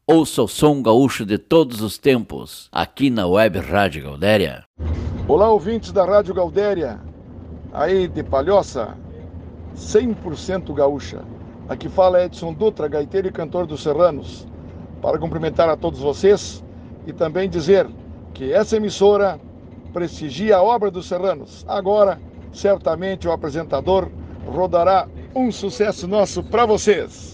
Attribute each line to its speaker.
Speaker 1: Ouça o som gaúcho de todos os tempos, aqui na Web Rádio Gaudéria.
Speaker 2: Olá, ouvintes da Rádio Gaudéria, aí de Palhoça, 100% gaúcha. Aqui fala Edson Dutra, gaiteiro e cantor dos Serranos, para cumprimentar a todos vocês e também dizer que essa emissora prestigia a obra dos Serranos. Agora, certamente o apresentador rodará um sucesso nosso para vocês.